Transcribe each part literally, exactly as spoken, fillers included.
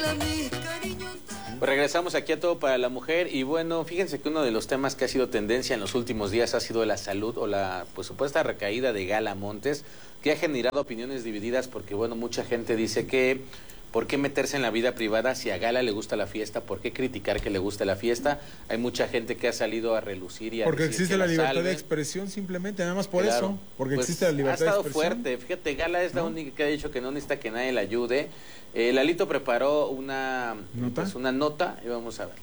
Pues regresamos aquí a Todo para la Mujer y bueno, fíjense que uno de los temas que ha sido tendencia en los últimos días ha sido la salud o la pues supuesta recaída de Gala Montes, que ha generado opiniones divididas porque bueno, mucha gente dice que ¿por qué meterse en la vida privada si a Gala le gusta la fiesta? ¿Por qué criticar que le guste la fiesta? Hay mucha gente que ha salido a relucir y a porque decir existe que la, la libertad salven. de expresión simplemente, nada más por Claro, eso, porque pues existe la libertad de expresión. Ha estado fuerte, fíjate, Gala es la ¿no? única que ha dicho que no necesita que nadie la ayude. Eh, Lalito preparó una ¿Nota? Pues una nota y vamos a verla.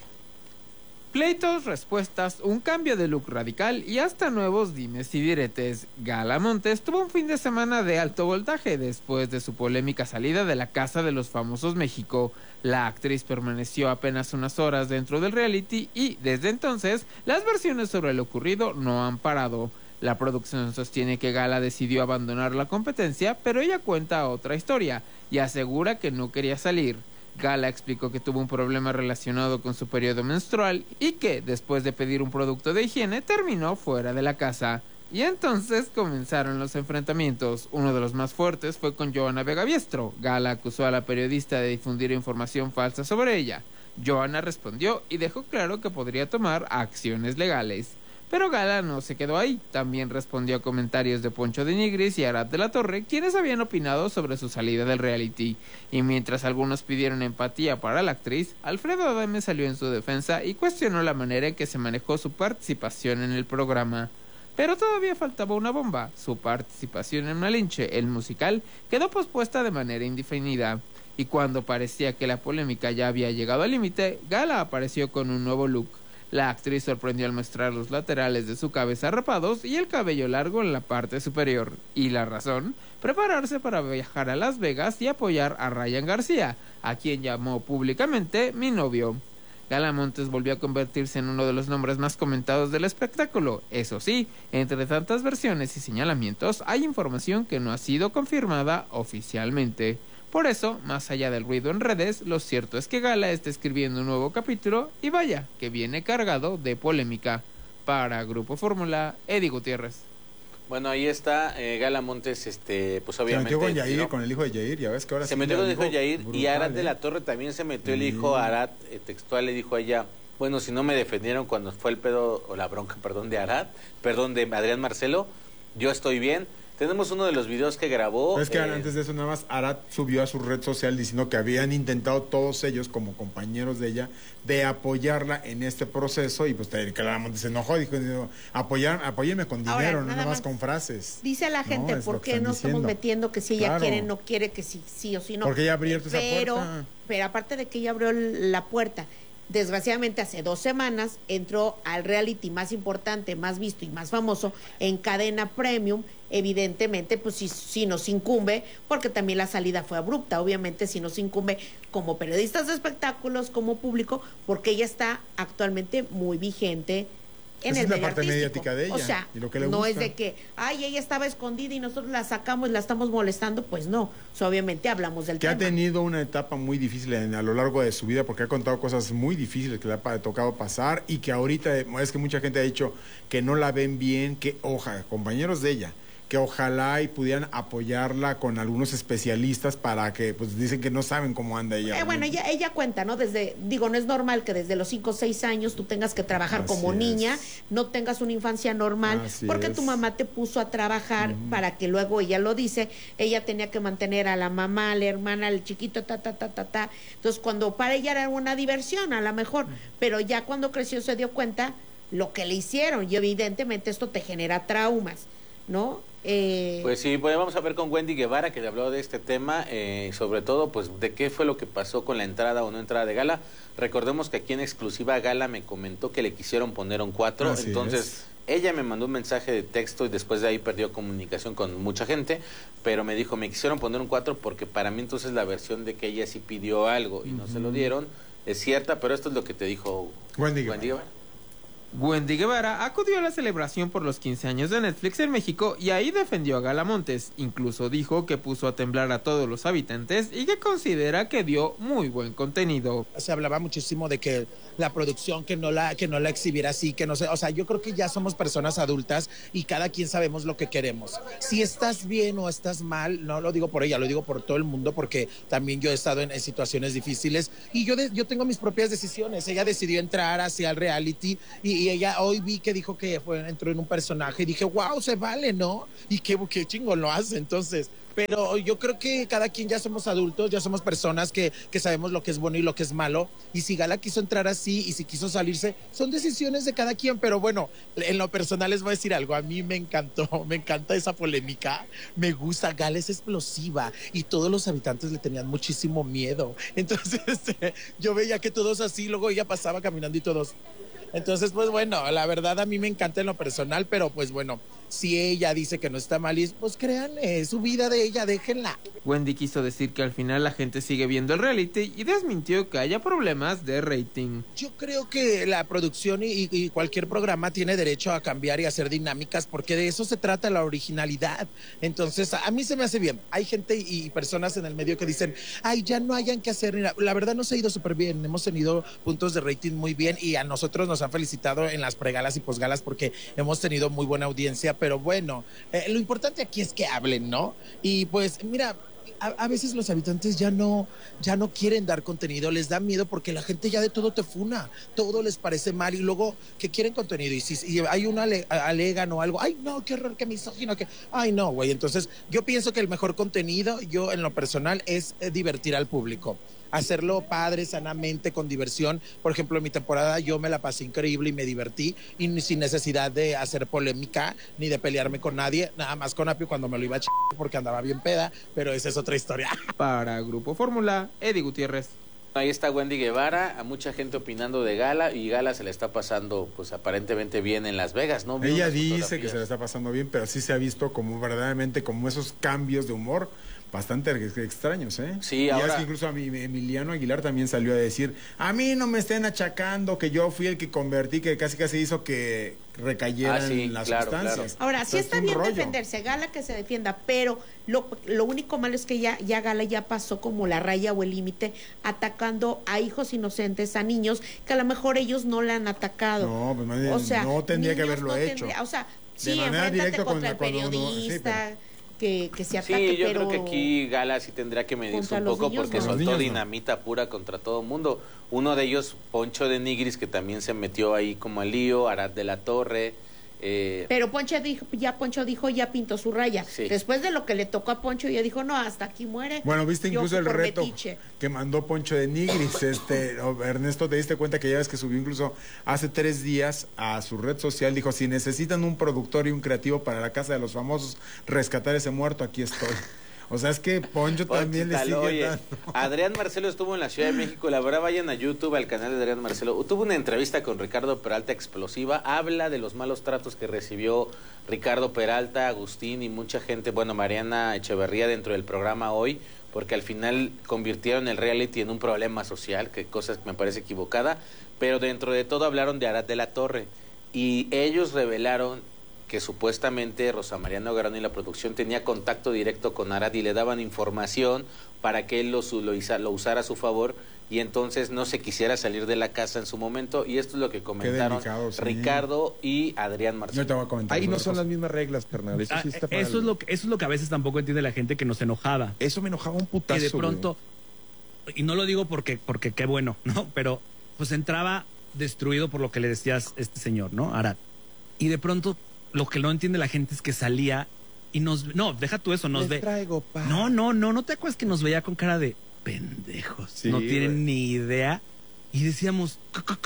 Pleitos, respuestas, un cambio de look radical y hasta nuevos dimes y diretes. Gala Montes tuvo un fin de semana de alto voltaje después de su polémica salida de la Casa de los Famosos México. La actriz permaneció apenas unas horas dentro del reality y, desde entonces, las versiones sobre lo ocurrido no han parado. La producción sostiene que Gala decidió abandonar la competencia, pero ella cuenta otra historia y asegura que no quería salir. Gala explicó que tuvo un problema relacionado con su periodo menstrual y que, después de pedir un producto de higiene, terminó fuera de la casa. Y entonces comenzaron los enfrentamientos. Uno de los más fuertes fue con Johanna Vega Biestro. Gala acusó a la periodista de difundir información falsa sobre ella. Johanna respondió y dejó claro que podría tomar acciones legales. Pero Gala no se quedó ahí, también respondió a comentarios de Poncho de Nigris y Arad de la Torre, quienes habían opinado sobre su salida del reality. Y mientras algunos pidieron empatía para la actriz, Alfredo Adame salió en su defensa y cuestionó la manera en que se manejó su participación en el programa. Pero todavía faltaba una bomba. Su participación en Malinche, el musical, quedó pospuesta de manera indefinida. Y cuando parecía que la polémica ya había llegado al límite, Gala apareció con un nuevo look. La actriz sorprendió al mostrar los laterales de su cabeza rapados y el cabello largo en la parte superior. ¿Y la razón? Prepararse para viajar a Las Vegas y apoyar a Ryan García, a quien llamó públicamente mi novio. Gala Montes volvió a convertirse en uno de los nombres más comentados del espectáculo. Eso sí, entre tantas versiones y señalamientos, hay información que no ha sido confirmada oficialmente. Por eso, más allá del ruido en redes, lo cierto es que Gala está escribiendo un nuevo capítulo y vaya, que viene cargado de polémica. Para Grupo Fórmula, Eddie Gutiérrez. Bueno, ahí está eh, Gala Montes, este, pues obviamente... Se metió con Yair, ¿no? con el hijo de Yair, ya ves que ahora Se sí metió con el hijo de Yair brutal, y Arad ¿eh? de la Torre también se metió, sí. el hijo Arad, eh, textual, le dijo a ella, bueno, si no me defendieron cuando fue el pedo, o la bronca, perdón, de Arad, perdón, de Adrián Marcelo, yo estoy bien. Tenemos uno de los videos que grabó. Pero es que eh, antes de eso nada más Arad subió a su red social diciendo que habían intentado todos ellos como compañeros de ella de apoyarla en este proceso y pues claramente se enojó, dijo, dijo apoyar, apóyenme con dinero, Ahora, no nada más, más con frases. Dice a la gente, no, ¿por qué no estamos metiendo que si ella claro. quiere, no quiere, que si sí o si no? Porque ella abrió esa pero, puerta. Pero aparte de que ella abrió la puerta, desgraciadamente hace dos semanas entró al reality más importante, más visto y más famoso en cadena premium. Evidentemente pues sí, sí nos incumbe, porque también la salida fue abrupta, obviamente sí nos incumbe como periodistas de espectáculos, como público, porque ella está actualmente muy vigente en Esa el es la medio parte artístico. mediática de ella, o sea, y lo que le no gusta. es de que, ay, ella estaba escondida y nosotros la sacamos y la estamos molestando, pues no, o sea, obviamente hablamos del que tema. ha tenido una etapa muy difícil en, a lo largo de su vida, porque ha contado cosas muy difíciles que le ha tocado pasar y que ahorita es que mucha gente ha dicho que no la ven bien, que ojalá, compañeros de ella, que ojalá y pudieran apoyarla con algunos especialistas para que, pues dicen que no saben cómo anda ella. Eh, bueno, ella, ella cuenta, ¿no? Desde, digo, no es normal que desde los cinco o seis años tú tengas que trabajar Así como es. niña, no tengas una infancia normal, Así porque es. tu mamá te puso a trabajar uh-huh. para que luego, ella lo dice, ella tenía que mantener a la mamá, a la hermana, al chiquito, ta, ta, ta, ta, ta. Entonces, cuando para ella era una diversión, a lo mejor, uh-huh. pero ya cuando creció se dio cuenta lo que le hicieron y evidentemente esto te genera traumas, ¿no? Eh... Pues sí, pues vamos a ver con Wendy Guevara, que le habló de este tema, eh, sobre todo, pues, de qué fue lo que pasó con la entrada o no entrada de Gala. Recordemos que aquí en exclusiva Gala me comentó que le quisieron poner un cuatro, Así entonces es. ella me mandó un mensaje de texto y después de ahí perdió comunicación con mucha gente, pero me dijo, me quisieron poner un cuatro porque para mí entonces la versión de que ella sí pidió algo y uh-huh. no se lo dieron es cierta, pero esto es lo que te dijo Wendy, Wendy Guevara. Wendy Guevara acudió a la celebración por los quince años de Netflix en México y ahí defendió a Gala Montes. Incluso dijo que puso a temblar a todos los habitantes y que considera que dio muy buen contenido. Se hablaba muchísimo de que la producción que no la que no la exhibiera así, que no sé, o sea, yo creo que ya somos personas adultas y cada quien sabemos lo que queremos. Si estás bien o estás mal, no lo digo por ella, lo digo por todo el mundo porque también yo he estado en, en situaciones difíciles y yo de, yo tengo mis propias decisiones. Ella decidió entrar hacia el reality y, y ella hoy vi que dijo que fue, entró en un personaje y dije, wow, se vale, ¿no? Y qué, qué chingón lo hace, entonces... Pero yo creo que cada quien ya somos adultos, ya somos personas que, que sabemos lo que es bueno y lo que es malo. Y si Gala quiso entrar así y si quiso salirse, son decisiones de cada quien. Pero bueno, en lo personal les voy a decir algo. A mí me encantó, me encanta esa polémica. Me gusta, Gala es explosiva y todos los habitantes le tenían muchísimo miedo. Entonces este, yo veía que todos así, luego ella pasaba caminando y todos... Entonces, pues bueno, la verdad a mí me encanta en lo personal, pero pues bueno, si ella dice que no está mal, pues créanle, es su vida de ella, déjenla. Wendy quiso decir que al final la gente sigue viendo el reality y desmintió que haya problemas de rating. Yo creo que la producción y, y cualquier programa tiene derecho a cambiar y hacer dinámicas porque de eso se trata la originalidad. Entonces, a mí se me hace bien. Hay gente y personas en el medio que dicen, ay, ya no hayan que hacer. La verdad nos ha ido súper bien, hemos tenido puntos de rating muy bien y a nosotros nos han felicitado en las pregalas y posgalas porque hemos tenido muy buena audiencia, pero bueno, eh, lo importante aquí es que hablen, ¿no? Y pues mira, a, a veces los habitantes ya no, ya no quieren dar contenido, les da miedo porque la gente ya de todo te funa, todo les parece mal y luego que quieren contenido y si y hay una ale, alegan o algo, ay no, qué horror, qué misógino, que, ay no, güey, entonces yo pienso que el mejor contenido, yo en lo personal, es eh, divertir al público. Hacerlo padre, sanamente, con diversión. Por ejemplo, en mi temporada yo me la pasé increíble y me divertí y sin necesidad de hacer polémica ni de pelearme con nadie, nada más con Apio cuando me lo iba a ch... porque andaba bien peda, pero esa es otra historia. Para Grupo Fórmula, Eddie Gutiérrez. Ahí está Wendy Guevara, a mucha gente opinando de Gala y Gala se le está pasando pues aparentemente bien en Las Vegas, ¿no? Ella dice que se le está pasando bien, pero sí se ha visto como verdaderamente como esos cambios de humor bastante extraños, ¿eh? Sí, y ahora... es que incluso a mi Emiliano Aguilar también salió a decir, a mí no me estén achacando que yo fui el que convertí, que casi casi hizo que recayeran ah, sí, las claro, sustancias. Claro. Ahora, sí está bien rollo. defenderse, Gala que se defienda, pero lo, lo único malo es que ya, ya Gala ya pasó como la raya o el límite atacando a hijos inocentes, a niños que a lo mejor ellos no le han atacado. No, pues más o sea, no tendría que haberlo no hecho. Tendría, o sea, sí, de manera directa contra el cuando, periodista. Cuando uno, sí, Que, que se ataque, sí, yo pero creo que aquí Gala sí tendría que medirse un poco niños, porque no. soltó niños, dinamita no. pura contra todo el mundo. Uno de ellos, Poncho de Nigris, que también se metió ahí como al lío, Arad de la Torre. Eh, pero Poncho dijo, ya Poncho dijo, ya pintó su raya. Sí. Después de lo que le tocó a Poncho, ya dijo, no, hasta aquí muere. Bueno, viste incluso el reto metiche. que mandó Poncho de Nigris. Este, Ernesto, te diste cuenta que ya ves que subió incluso hace tres días a su red social. Dijo, si necesitan un productor y un creativo para la Casa de los Famosos, rescatar ese muerto, aquí estoy. O sea, es que Poncho también le sigue oye, dando. Adrián Marcelo estuvo en la Ciudad de México. La verdad, vayan a YouTube, al canal de Adrián Marcelo. Tuvo una entrevista con Ricardo Peralta explosiva. Habla de los malos tratos que recibió Ricardo Peralta, Agustín y mucha gente, bueno, Mariana Echeverría dentro del programa hoy, porque al final convirtieron el reality en un problema social, que cosa que me parece equivocada. Pero dentro de todo hablaron de Arad de la Torre. Y ellos revelaron que supuestamente Rosa María Nogarón y la producción tenía contacto directo con Arad y le daban información para que él lo, lo, lo usara a su favor y entonces no se quisiera salir de la casa en su momento, y esto es lo que comentaron delicado, sí. Ricardo y Adrián Marcelo. Yo te voy a comentar. Ahí no son cosas. las mismas reglas, carnal. Eso, ah, sí está eso, es lo que, eso es lo que a veces tampoco entiende la gente, que nos enojaba. Eso me enojaba un putazo. Que de pronto, güey. Y no lo digo porque, porque qué bueno, ¿no? Pero pues entraba destruido por lo que le decías este señor, ¿no? Arad. Y de pronto lo que no entiende la gente es que salía y nos... No, deja tú eso, nos Les ve... traigo, pa. No, no, no, no te acuerdas que nos veía con cara de pendejos. Sí, no tienen güey. ni idea. Y decíamos,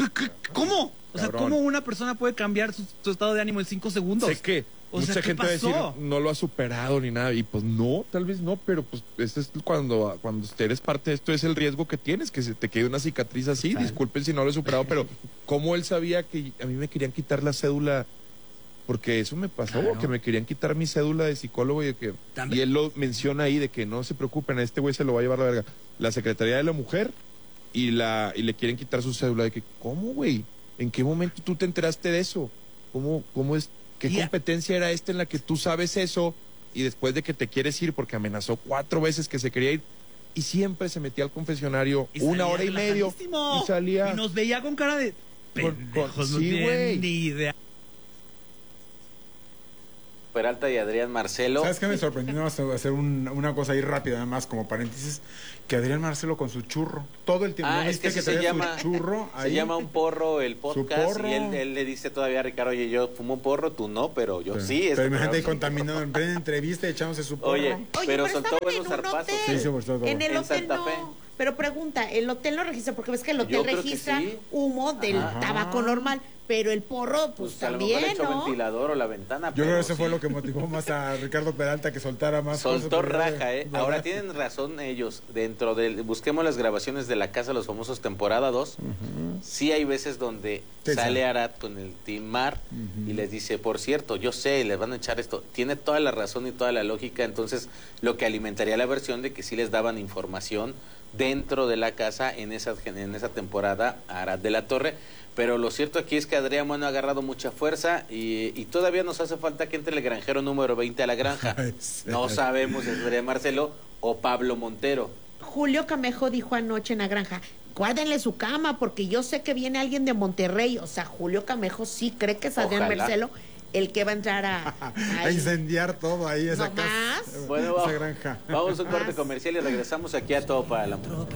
¿cómo? O sea, Cabrón. ¿cómo una persona puede cambiar su, su estado de ánimo en cinco segundos? Sé que O mucha sea, ¿qué gente va a decir, pasó? no lo ha superado ni nada. Y pues no, tal vez no, pero pues ese es cuando, cuando eres parte de esto, es el riesgo que tienes, que se te quede una cicatriz así. Claro. Disculpen si no lo he superado, pero ¿cómo él sabía que a mí me querían quitar la cédula? Porque eso me pasó, Claro. que me querían quitar mi cédula de psicólogo y, de que, También. y él lo menciona ahí de que no se preocupen, a este güey se lo va a llevar la verga. La Secretaría de la Mujer y la y le quieren quitar su cédula. De que, ¿cómo, güey? ¿En qué momento tú te enteraste de eso? ¿Cómo, cómo es, qué Ya. competencia era esta en la que tú sabes eso y después de que te quieres ir porque amenazó cuatro veces que se quería ir y siempre se metía al confesionario Y una salía hora y medio relajadísimo. y salía Y nos veía con cara de Con- pendejos, con- no sí, tienen güey. ni idea. Peralta y Adrián Marcelo. ¿Sabes qué me sorprendió? Nada más hacer un- una cosa ahí rápida, nada más como paréntesis, que Adrián Marcelo con su churro, todo el tiempo. Ah, ¿no es que viste así se traía llama, su churro se ahí? llama un porro el podcast porro. y él, él le dice todavía a Ricardo, oye, yo fumo porro, tú no, pero yo sí. Pero este imagínate ahí programa- contaminado en plena entrevista echándose su porro. Oye, Oye, pero soltó estaban buenos en un zarpazos. hotel. Sí, sí, por todo. En el En hotel Santa no. Fe. Pero pregunta, ¿el hotel lo registra? Porque ves que el Yo hotel creo que registra sí. humo del Ajá. tabaco normal, pero el porro, pues, Pues a lo mejor le también, echó ¿no? ventilador o la ventana. Yo pero creo que eso sí. fue lo que motivó más a Ricardo Peralta que soltara más Soltó cosas, pero ya, raja, ¿eh? ¿verdad? Ahora tienen razón ellos. Dentro del. Busquemos las grabaciones de La Casa de los Famosos, temporada dos. Sí hay veces donde Sí, sale sí. Arad con el Team Mar y les dice, por cierto, yo sé, les van a echar esto. Tiene toda la razón y toda la lógica. Entonces, lo que alimentaría la versión de que sí les daban información dentro de la casa en esa, en esa temporada a Arad de la Torre. Pero lo cierto aquí es que Adrián Bueno ha agarrado mucha fuerza y, y todavía nos hace falta que entre el granjero número veinte a la granja. Ay, sí. No sabemos si es Adrián Marcelo o Pablo Montero. Julio Camejo dijo anoche en la granja, guárdenle su cama porque yo sé que viene alguien de Monterrey. O sea, Julio Camejo sí cree que es Adrián Ojalá. Marcelo el que va a entrar a... A ahí. incendiar todo ahí, esa ¿No casa, más? Bueno, esa vamos, granja. vamos a un corte Más. comercial y regresamos aquí a Todo para el Amor.